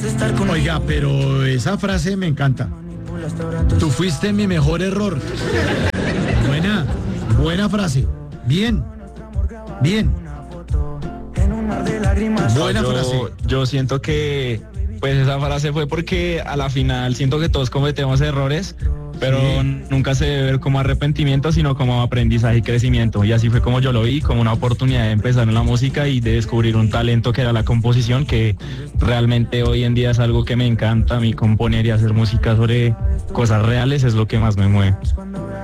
Oiga, pero esa frase me encanta. Tú fuiste mi mejor error. Buena frase. Bien. Buena frase. Yo siento que pues esa frase fue porque a la final siento que todos cometemos errores, pero nunca se debe ver como arrepentimiento, sino como aprendizaje y crecimiento. Y así fue como yo lo vi, como una oportunidad de empezar en la música y de descubrir un talento que era la composición, que realmente hoy en día es algo que me encanta. A mí componer y hacer música sobre cosas reales es lo que más me mueve.